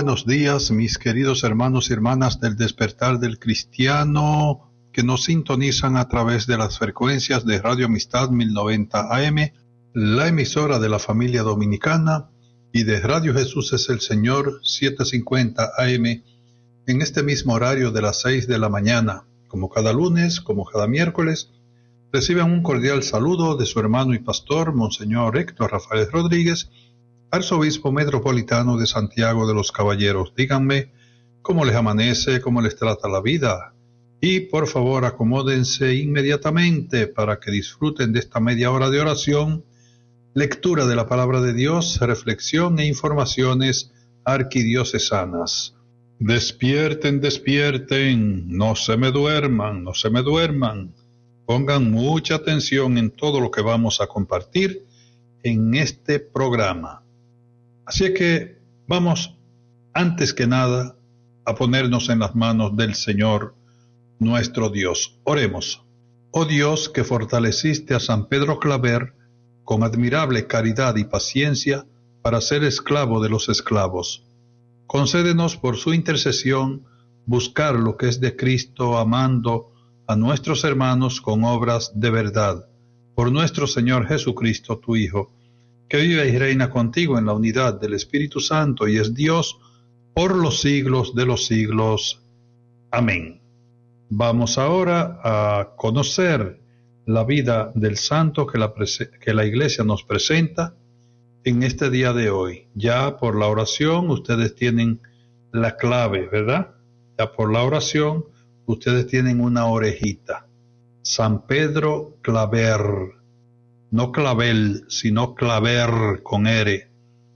buenos días, mis queridos hermanos y hermanas del Despertar del Cristiano que nos sintonizan a través de las frecuencias de Radio Amistad 1090 AM, la emisora de la familia dominicana, y de Radio Jesús es el Señor 750 AM, en este mismo horario de las 6 de la mañana, como cada lunes, como cada miércoles. Reciban un cordial saludo de su hermano y pastor, Monseñor Héctor Rafael Rodríguez, Arzobispo Metropolitano de Santiago de los Caballeros. Díganme cómo les amanece, cómo les trata la vida. Y por favor acomódense inmediatamente para que disfruten de esta media hora de oración, lectura de la palabra de Dios, reflexión e informaciones arquidiocesanas. Despierten, despierten, no se me duerman, no se me duerman. Pongan mucha atención en todo lo que vamos a compartir en este programa. Así que vamos, antes que nada, a ponernos en las manos del Señor, nuestro Dios. Oremos. Oh Dios, que fortaleciste a San Pedro Claver con admirable caridad y paciencia para ser esclavo de los esclavos. Concédenos por su intercesión buscar lo que es de Cristo, amando a nuestros hermanos con obras de verdad. Por nuestro Señor Jesucristo, tu Hijo, que vive y reina contigo en la unidad del Espíritu Santo y es Dios por los siglos de los siglos. Amén. Vamos ahora a conocer la vida del santo que la Iglesia nos presenta en este día de hoy. Ya por la oración ustedes tienen la clave, ¿verdad? Ya por la oración ustedes tienen una orejita. San Pedro Claver. No Clavel, sino Claver con R.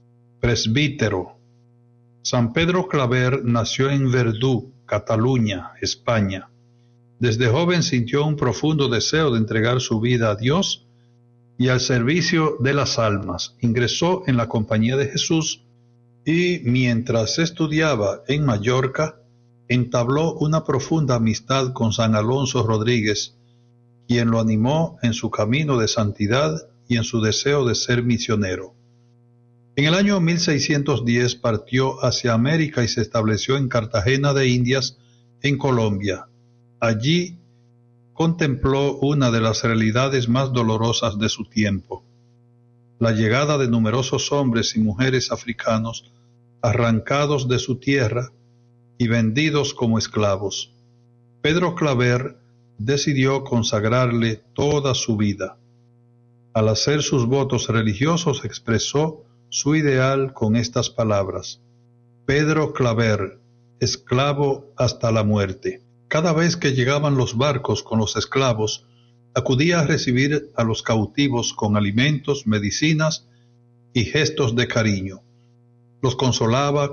Presbítero. San Pedro Claver nació en Verdú, Cataluña, España. Desde joven sintió un profundo deseo de entregar su vida a Dios y al servicio de las almas. Ingresó en la Compañía de Jesús y, mientras estudiaba en Mallorca, entabló una profunda amistad con San Alonso Rodríguez, quien lo animó en su camino de santidad y en su deseo de ser misionero. En el año 1610 partió hacia América y se estableció en Cartagena de Indias, en Colombia. Allí contempló una de las realidades más dolorosas de su tiempo: la llegada de numerosos hombres y mujeres africanos arrancados de su tierra y vendidos como esclavos. Pedro Claver decidió consagrarle toda su vida. Al hacer sus votos religiosos expresó su ideal con estas palabras: Pedro Claver, esclavo hasta la muerte. Cada vez que llegaban los barcos con los esclavos, acudía a recibir a los cautivos con alimentos, medicinas y gestos de cariño. Los consolaba